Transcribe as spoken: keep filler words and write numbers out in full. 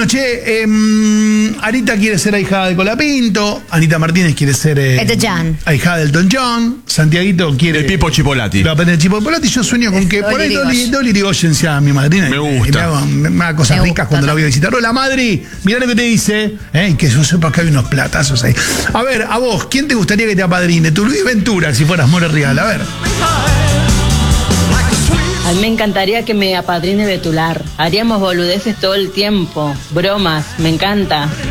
Bueno, che, eh, Anita quiere ser ahijada de Colapinto, Anita Martínez quiere ser eh, ahijada del Elton John, Santiaguito quiere... El Pipo Chipolati. La el Chipo Chipolati. Yo sueño con que por ahí Dolly, Dolly Irigoyen sea mi madrina. Me gusta. Me haga, me haga cosas me ricas gusta, cuando la voy a visitar. Hola, Madri, mirá lo que te dice. Eh, que yo sepa que hay unos platazos ahí. A ver, a vos, ¿quién te gustaría que te apadrine? Tu Luis Ventura, si fueras More Real. A ver. A mí me encantaría que me apadrine Betular. Haríamos boludeces todo el tiempo, bromas, me encanta.